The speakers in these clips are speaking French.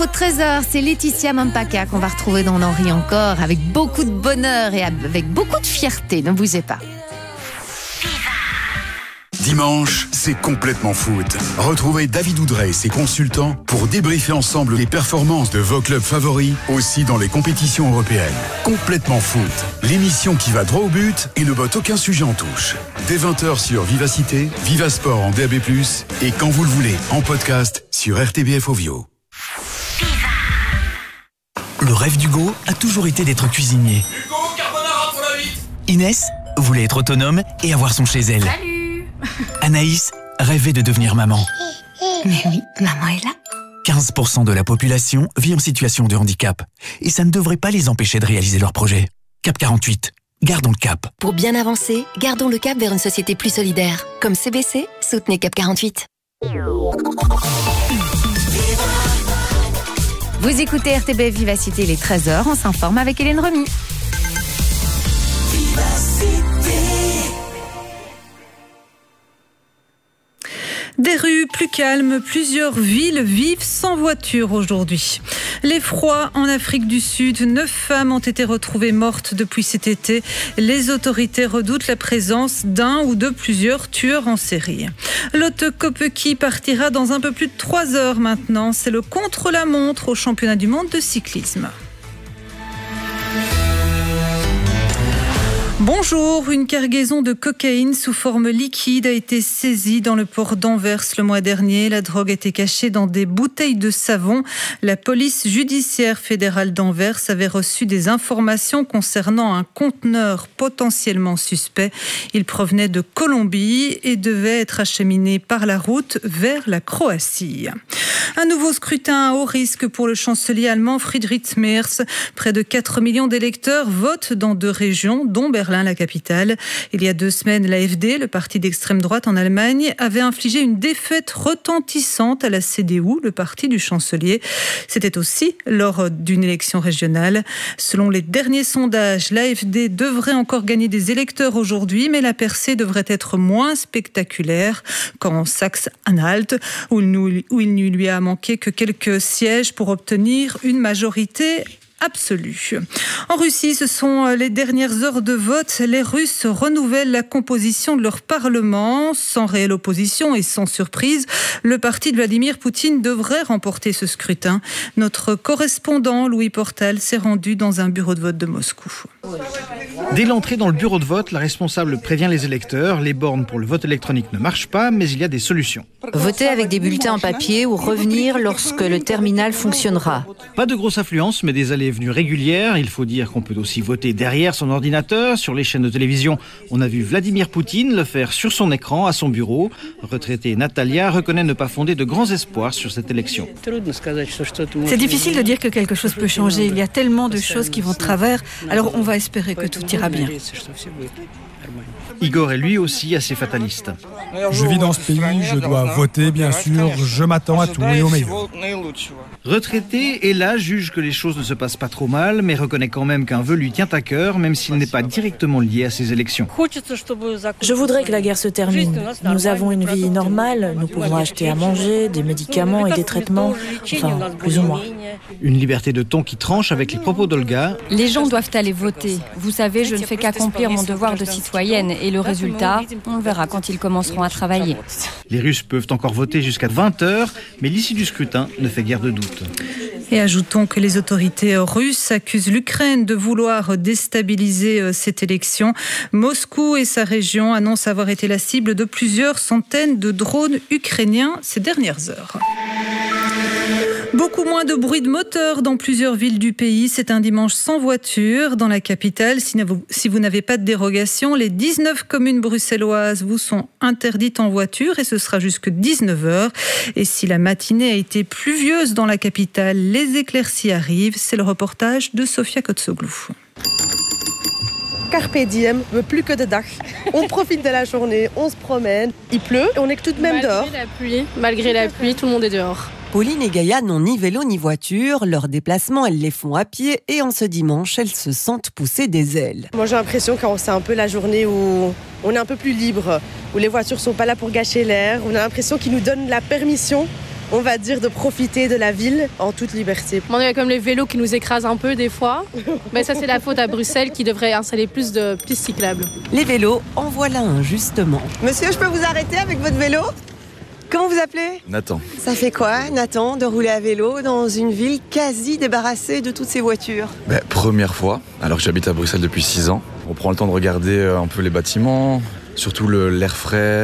Au trésor, c'est Laetitia Mampaka qu'on va retrouver dans Henri encore, avec beaucoup de bonheur et avec beaucoup de fierté. Ne bougez pas. Dimanche, c'est complètement foot. Retrouvez David Oudrey et ses consultants pour débriefer ensemble les performances de vos clubs favoris, aussi dans les compétitions européennes. Complètement foot, l'émission qui va droit au but et ne botte aucun sujet en touche. Dès 20h sur Vivacité, Vivasport en DAB+, et quand vous le voulez, en podcast sur RTBF Ovio. Le rêve d'Hugo a toujours été d'être cuisinier. Hugo, carbonara pour la vite. Inès voulait être autonome et avoir son chez elle. Salut. Anaïs rêvait de devenir maman. Mais oui, maman est là. 15% de la population vit en situation de handicap. Et ça ne devrait pas les empêcher de réaliser leurs projets. Cap 48. Gardons le cap. Pour bien avancer, gardons le cap vers une société plus solidaire. Comme CBC, soutenez Cap 48. Vous écoutez RTBF Vivacité, les 13h, on s'informe avec Hélène Remy. Des rues plus calmes, plusieurs villes vivent sans voiture aujourd'hui. L'effroi en Afrique du Sud, 9 femmes ont été retrouvées mortes depuis cet été. Les autorités redoutent la présence d'un ou de plusieurs tueurs en série. Lotte Kopecky partira dans un peu plus de 3 heures maintenant. C'est le contre-la-montre au championnat du monde de cyclisme. Bonjour, une cargaison de cocaïne sous forme liquide a été saisie dans le port d'Anvers le mois dernier. La drogue était cachée dans des bouteilles de savon. La police judiciaire fédérale d'Anvers avait reçu des informations concernant un conteneur potentiellement suspect. Il provenait de Colombie et devait être acheminé par la route vers la Croatie. Un nouveau scrutin à haut risque pour le chancelier allemand Friedrich Merz. Près de 4 millions d'électeurs votent dans 2 régions, dont Berlin, la capitale. Il y a 2 semaines, l'AfD, le parti d'extrême droite en Allemagne, avait infligé une défaite retentissante à la CDU, le parti du chancelier. C'était aussi lors d'une élection régionale. Selon les derniers sondages, l'AfD devrait encore gagner des électeurs aujourd'hui, mais la percée devrait être moins spectaculaire qu'en Saxe-Anhalt, où il ne lui a manqué que quelques sièges pour obtenir une majorité absolue. En Russie, ce sont les dernières heures de vote. Les Russes renouvellent la composition de leur parlement sans réelle opposition et sans surprise. Le parti de Vladimir Poutine devrait remporter ce scrutin. Notre correspondant Louis Portal s'est rendu dans un bureau de vote de Moscou. Dès l'entrée dans le bureau de vote, la responsable prévient les électeurs. Les bornes pour le vote électronique ne marchent pas, mais il y a des solutions. Voter avec des bulletins en papier ou revenir lorsque le terminal fonctionnera. Pas de grosse affluence, mais des allées et venues régulières. Il faut dire qu'on peut aussi voter derrière son ordinateur. Sur les chaînes de télévision, on a vu Vladimir Poutine le faire sur son écran à son bureau. Retraitée Natalia reconnaît ne pas fonder de grands espoirs sur cette élection. C'est difficile de dire que quelque chose peut changer. Il y a tellement de choses qui vont de travers. Alors on va espérer que tout ira bien. Igor est lui aussi assez fataliste. Je vis dans ce pays, je dois voter bien sûr, je m'attends à tout et au meilleur. Retraité, Ella juge que les choses ne se passent pas trop mal, mais reconnaît quand même qu'un vœu lui tient à cœur, même s'il n'est pas directement lié à ces élections. Je voudrais que la guerre se termine. Nous avons une vie normale, nous pouvons acheter à manger, des médicaments et des traitements, enfin, plus ou moins. Une liberté de ton qui tranche avec les propos d'Olga. Les gens doivent aller voter. Vous savez, je ne fais qu'accomplir mon devoir de citoyenne et le résultat, on le verra quand ils commenceront à travailler. Les Russes peuvent encore voter jusqu'à 20h, mais l'issue du scrutin ne fait guère de doute. Et ajoutons que les autorités russes accusent l'Ukraine de vouloir déstabiliser cette élection. Moscou et sa région annoncent avoir été la cible de plusieurs centaines de drones ukrainiens ces dernières heures. Beaucoup moins de bruit de moteur dans plusieurs villes du pays. C'est un dimanche sans voiture dans la capitale. Si vous n'avez pas de dérogation, les 19 communes bruxelloises vous sont interdites en voiture et ce sera jusque 19h. Et si la matinée a été pluvieuse dans la capitale, les éclaircies arrivent. C'est le reportage de Sofia Kotsoglou. Carpe diem, plus que de dag. On profite de la journée, on se promène. Il pleut et on est tout de même dehors. Malgré la pluie, tout le monde est dehors. Pauline et Gaïa n'ont ni vélo ni voiture. Leurs déplacements, elles les font à pied et en ce dimanche, elles se sentent pousser des ailes. Moi, j'ai l'impression que c'est un peu la journée où on est un peu plus libre, où les voitures sont pas là pour gâcher l'air. On a l'impression qu'ils nous donnent la permission on va dire, de profiter de la ville en toute liberté. Il y a comme les vélos qui nous écrasent un peu des fois. Mais ça, c'est la faute à Bruxelles qui devrait installer plus de pistes cyclables. Les vélos, en voilà un justement. Monsieur, je peux vous arrêter avec votre vélo ? Comment vous appelez ? Nathan. Ça fait quoi, Nathan, de rouler à vélo dans une ville quasi débarrassée de toutes ces voitures ? Première fois, alors que j'habite à Bruxelles depuis 6 ans. On prend le temps de regarder un peu les bâtiments, surtout l'air frais.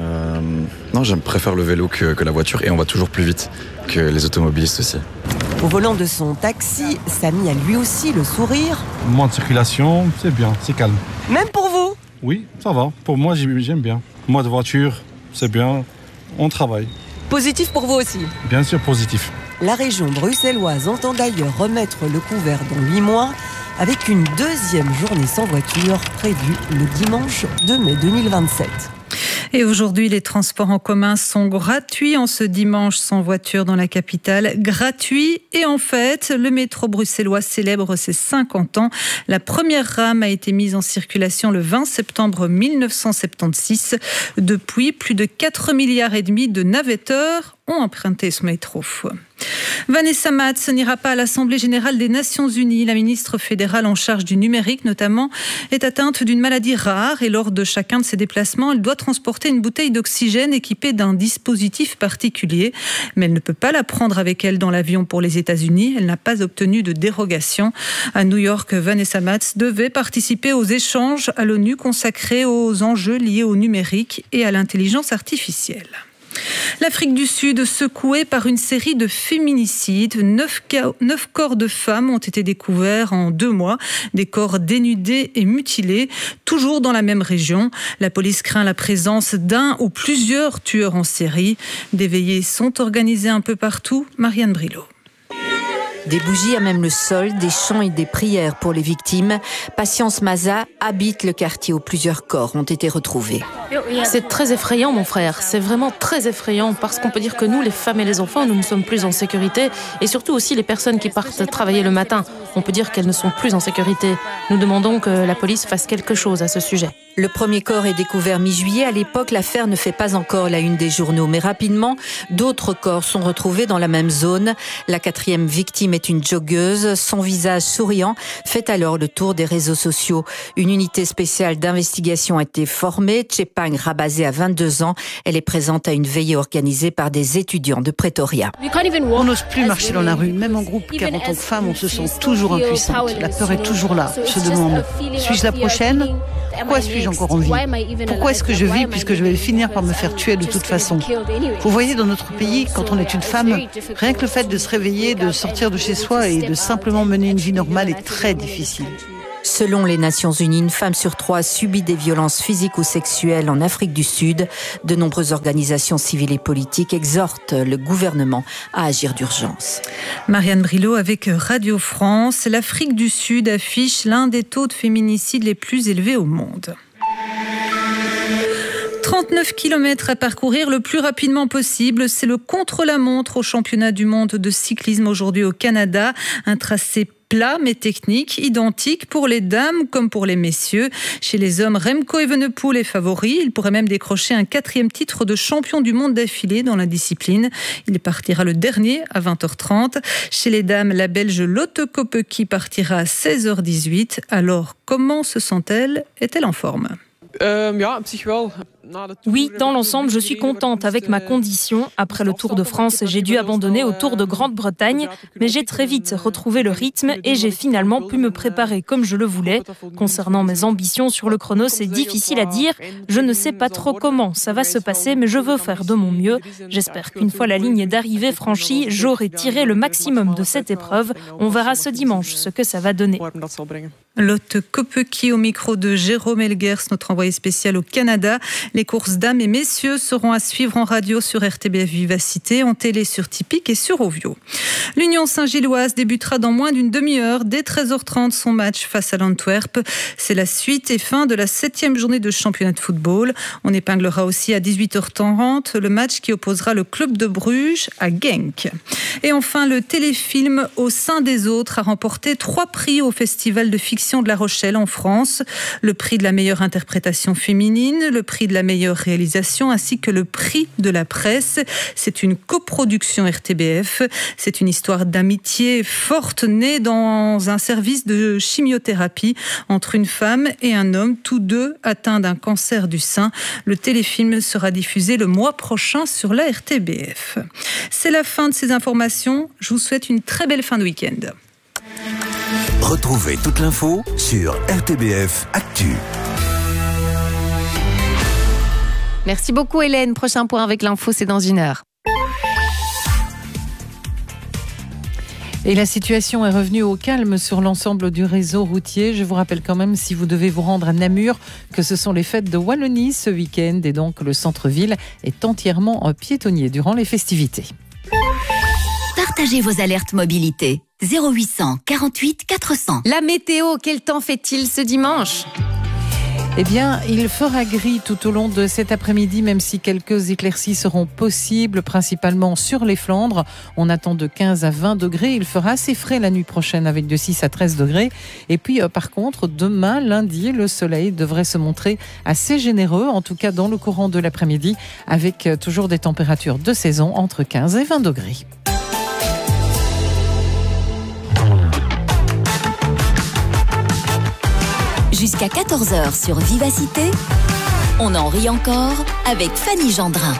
Non, je préfère le vélo que la voiture et on va toujours plus vite que les automobilistes aussi. Au volant de son taxi, Samy a lui aussi le sourire. Moins de circulation, c'est bien, c'est calme. Même pour vous ? Oui, ça va. Pour moi, j'aime bien. Moins de voiture, c'est bien. On travaille. Positif pour vous aussi ? Bien sûr, positif. La région bruxelloise entend d'ailleurs remettre le couvert dans 8 mois avec une deuxième journée sans voiture prévue le dimanche 2 mai 2027. Et aujourd'hui, les transports en commun sont gratuits en ce dimanche sans voiture dans la capitale. Gratuits et en fait, le métro bruxellois célèbre ses 50 ans. La première rame a été mise en circulation le 20 septembre 1976. Depuis, plus de 4,5 milliards de navetteurs ont emprunté ce métro. Vanessa Matz n'ira pas à l'Assemblée générale des Nations Unies. La ministre fédérale en charge du numérique, notamment, est atteinte d'une maladie rare et lors de chacun de ses déplacements, elle doit transporter une bouteille d'oxygène équipée d'un dispositif particulier. Mais elle ne peut pas la prendre avec elle dans l'avion pour les États-Unis. Elle n'a pas obtenu de dérogation. À New York, Vanessa Matz devait participer aux échanges à l'ONU consacrés aux enjeux liés au numérique et à l'intelligence artificielle. L'Afrique du Sud secouée par une série de féminicides. 9 corps de femmes ont été découverts en 2 mois. Des corps dénudés et mutilés, toujours dans la même région. La police craint la présence d'un ou plusieurs tueurs en série. Des veillées sont organisées un peu partout. Marianne Brillo. Des bougies à même le sol, des chants et des prières pour les victimes. Patience Maza habite le quartier où plusieurs corps ont été retrouvés. C'est très effrayant, mon frère. C'est vraiment très effrayant parce qu'on peut dire que nous, les femmes et les enfants, nous ne sommes plus en sécurité. Et surtout aussi les personnes qui partent travailler le matin. On peut dire qu'elles ne sont plus en sécurité. Nous demandons que la police fasse quelque chose à ce sujet. Le premier corps est découvert mi-juillet. À l'époque, l'affaire ne fait pas encore la une des journaux. Mais rapidement, d'autres corps sont retrouvés dans la même zone. La 4e victime est une joggeuse. Son visage souriant fait alors le tour des réseaux sociaux. Une unité spéciale d'investigation a été formée. Chepang Rabazé a 22 ans. Elle est présente à une veillée organisée par des étudiants de Pretoria. On n'ose plus marcher dans la rue, même en groupe, car en tant que femme, on se sent toujours impuissante. La peur est toujours là. On se demande, suis-je la prochaine ? Pourquoi suis-je encore en vie ? Pourquoi est-ce que je vis puisque je vais finir par me faire tuer de toute façon ? Vous voyez, dans notre pays, quand on est une femme, rien que le fait de se réveiller, de sortir de chez soi et de simplement mener une vie normale est très difficile. Selon les Nations Unies, une femme sur 3 subit des violences physiques ou sexuelles en Afrique du Sud. De nombreuses organisations civiles et politiques exhortent le gouvernement à agir d'urgence. Marianne Brillo avec Radio France. L'Afrique du Sud affiche l'un des taux de féminicide les plus élevés au monde. 39 km à parcourir le plus rapidement possible. C'est le contre-la-montre au championnat du monde de cyclisme aujourd'hui au Canada. Un tracé plat mais technique, identique pour les dames comme pour les messieurs. Chez les hommes, Remco Evenepoel est favori. Il pourrait même décrocher un 4e titre de champion du monde d'affilée dans la discipline. Il partira le dernier à 20h30. Chez les dames, la Belge Lotte Kopecky partira à 16h18. Alors, comment se sent-elle ? Est-elle en forme ? Oui, dans l'ensemble, je suis contente avec ma condition. Après le Tour de France, j'ai dû abandonner au Tour de Grande-Bretagne, mais j'ai très vite retrouvé le rythme et j'ai finalement pu me préparer comme je le voulais. Concernant mes ambitions sur le chrono, c'est difficile à dire. Je ne sais pas trop comment ça va se passer, mais je veux faire de mon mieux. J'espère qu'une fois la ligne d'arrivée franchie, j'aurai tiré le maximum de cette épreuve. On verra ce dimanche ce que ça va donner. Lotte Kopecky au micro de Jérôme Elguers, notre envoyé spécial au Canada. Les courses dames et messieurs seront à suivre en radio sur RTBF Vivacité, en télé sur Tipeee et sur Ovio. L'Union Saint-Gilloise débutera dans moins d'une demi-heure, dès 13h30, son match face à l'Antwerp. C'est la suite et fin de la 7e journée de championnat de football. On épinglera aussi à 18h30 le match qui opposera le club de Bruges à Genk. Et enfin, le téléfilm Au sein des autres a remporté 3 prix au Festival de fiction de La Rochelle en France. Le prix de la meilleure interprétation féminine, le prix de la meilleure réalisation ainsi que le prix de la presse. C'est une coproduction RTBF. C'est une histoire d'amitié forte née dans un service de chimiothérapie entre une femme et un homme, tous deux atteints d'un cancer du sein. Le téléfilm sera diffusé le mois prochain sur la RTBF. C'est la fin de ces informations. Je vous souhaite une très belle fin de week-end. Retrouvez toute l'info sur RTBF Actu. Merci beaucoup Hélène. Prochain point avec l'info, c'est dans 1 heure. Et la situation est revenue au calme sur l'ensemble du réseau routier. Je vous rappelle quand même, si vous devez vous rendre à Namur, que ce sont les fêtes de Wallonie ce week-end et donc le centre-ville est entièrement piétonnier durant les festivités. Partagez vos alertes mobilité. 0800 48 400. La météo, quel temps fait-il ce dimanche ? Eh bien, il fera gris tout au long de cet après-midi, même si quelques éclaircies seront possibles, principalement sur les Flandres. On attend de 15 à 20 degrés. Il fera assez frais la nuit prochaine avec de 6 à 13 degrés. Et puis, par contre, demain, lundi, le soleil devrait se montrer assez généreux, en tout cas dans le courant de l'après-midi, avec toujours des températures de saison entre 15 et 20 degrés. Jusqu'à 14h sur Vivacité, on en rit encore avec Fanny Gendrin.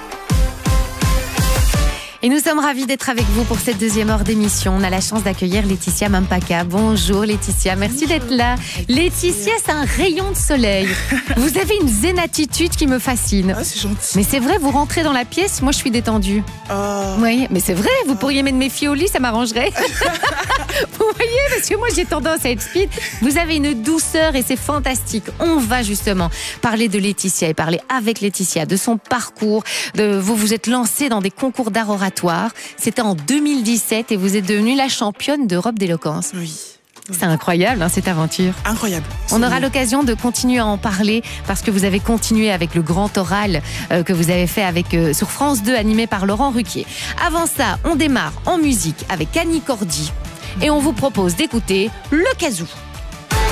Et nous sommes ravis d'être avec vous pour cette deuxième heure d'émission. On a la chance d'accueillir Laetitia Mampaka. Bonjour Laetitia, merci d'être là. Laetitia, c'est un rayon de soleil. Vous avez une zen attitude qui me fascine. Ah, c'est gentil. Mais c'est vrai, vous rentrez dans la pièce, moi je suis détendue. Oui, mais c'est vrai, vous pourriez mettre mes filles au lit, ça m'arrangerait. Vous voyez, parce que moi j'ai tendance à être speed. Vous avez une douceur et c'est fantastique. On va justement parler de Laetitia et parler avec Laetitia de son parcours. Vous vous êtes lancée dans des concours d'art oratoire. C'était en 2017 et vous êtes devenue la championne d'Europe d'éloquence. Oui. C'est incroyable, cette aventure. Incroyable. On aura l'occasion de continuer à en parler parce que vous avez continué avec le grand oral que vous avez fait sur France 2, animé par Laurent Ruquier. Avant ça, on démarre en musique avec Annie Cordy et on vous propose d'écouter Le Kazoo.